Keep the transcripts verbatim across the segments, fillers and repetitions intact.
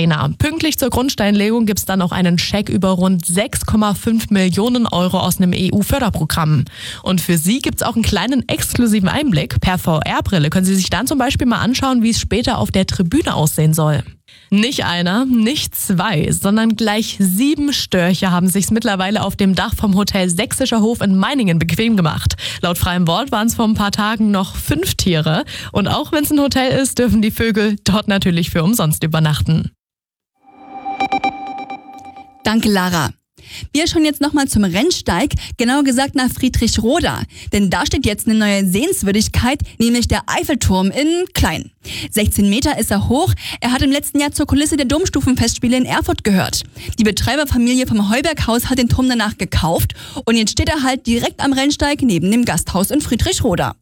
Arena. Pünktlich zur Grundsteinlegung gibt es dann auch einen Scheck über rund sechs Komma fünf Millionen Euro aus einem E U-Förderprogramm. Und für Sie gibt es auch einen kleinen exklusiven Einblick. Per V R-Brille können Sie sich dann zum Beispiel mal anschauen, wie es später auf der Tribüne aussehen soll. Nicht einer, nicht zwei, sondern gleich sieben Störche haben sich's mittlerweile auf dem Dach vom Hotel Sächsischer Hof in Meiningen bequem gemacht. Laut freiem Wort waren es vor ein paar Tagen noch fünf Tiere. Und auch wenn es ein Hotel ist, dürfen die Vögel dort natürlich für umsonst übernachten. Danke, Lara. Wir schauen jetzt nochmal zum Rennsteig, genauer gesagt nach Friedrichroda. Denn da steht jetzt eine neue Sehenswürdigkeit, nämlich der Eiffelturm in klein. sechzehn Meter ist er hoch. Er hat im letzten Jahr zur Kulisse der Domstufenfestspiele in Erfurt gehört. Die Betreiberfamilie vom Heuberghaus hat den Turm danach gekauft und jetzt steht er halt direkt am Rennsteig neben dem Gasthaus in Friedrichroda.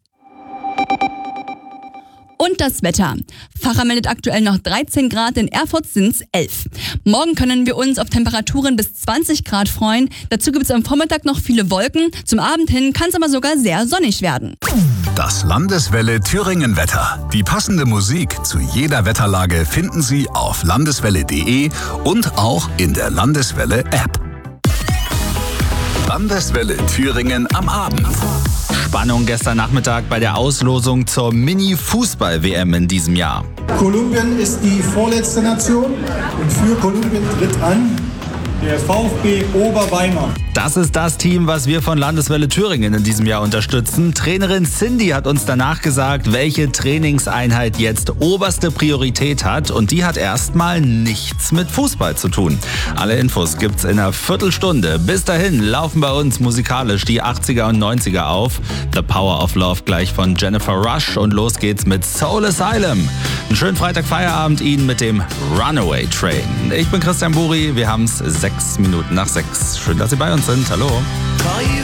Und das Wetter. Facher meldet aktuell noch dreizehn Grad, in Erfurt sind's elf. Morgen können wir uns auf Temperaturen bis zwanzig Grad freuen. Dazu gibt's am Vormittag noch viele Wolken. Zum Abend hin kann es aber sogar sehr sonnig werden. Das Landeswelle Thüringen Wetter. Die passende Musik zu jeder Wetterlage finden Sie auf landeswelle punkt de und auch in der Landeswelle App. Landeswelle Thüringen am Abend. Spannung gestern Nachmittag bei der Auslosung zur Mini-Fußball-W M in diesem Jahr. Kolumbien ist die vorletzte Nation und für Kolumbien tritt an der VfB Oberweimar. Das ist das Team, was wir von Landeswelle Thüringen in diesem Jahr unterstützen. Trainerin Cindy hat uns danach gesagt, welche Trainingseinheit jetzt oberste Priorität hat. Und die hat erstmal nichts mit Fußball zu tun. Alle Infos gibt's in einer Viertelstunde. Bis dahin laufen bei uns musikalisch die achtziger und neunziger auf. The Power of Love gleich von Jennifer Rush. Und los geht's mit Soul Asylum. Einen schönen Freitagfeierabend Ihnen mit dem Runaway Train. Ich bin Christian Buri. Wir haben's sechs Minuten nach sechs. Schön, dass Sie bei uns sind. Hallo.